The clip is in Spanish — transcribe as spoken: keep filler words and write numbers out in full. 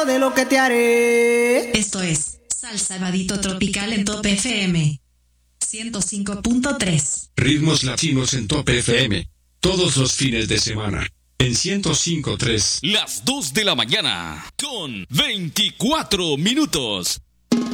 de lo que te haré. Esto es Salsa Vadito Tropical en Top F M ciento cinco punto tres. Ritmos latinos en Top F M. Todos los fines de semana. En ciento cinco punto tres. Las dos de la mañana. Con veinticuatro minutos.